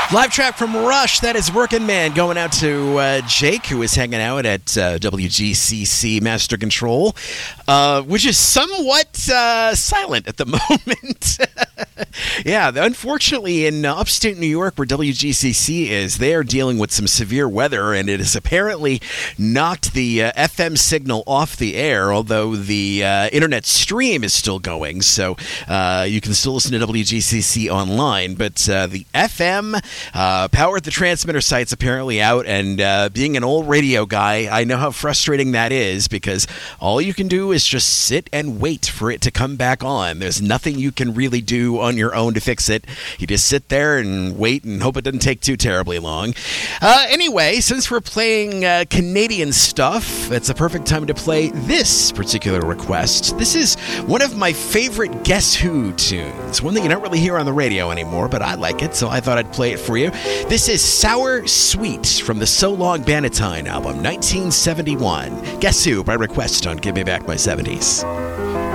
Live track from Rush, that is Working Man, going out to Jake, who is hanging out at WGCC Master Control, which is somewhat silent at the moment. Yeah, unfortunately in upstate New York, where WGCC is, they are dealing with some severe weather, and it has apparently knocked the FM signal off the air, although the internet stream is still going, so you can still listen to WGCC online, but the FM power at the transmitter site's apparently out, and being an old radio guy, I know how frustrating that is, because all you can do is just sit and wait for it to come back on. There's nothing you can really do on your own to fix it. You just sit there and wait and hope it doesn't take too terribly long. Anyway, since we're playing Canadian stuff, it's a perfect time to play this particular request. This is one of my favorite Guess Who tunes, one that you don't really hear on the radio anymore, but I like it, so I thought I'd play it for you. This is Sour Sweet from the So Long Bannatyne album, 1971. Guess Who by request on Give Me Back My 70s.